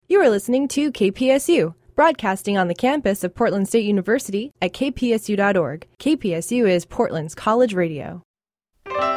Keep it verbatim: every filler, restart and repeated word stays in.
You are listening to K P S U, broadcasting on the campus of Portland State University at k p s u dot org. K P S U is Portland's college radio.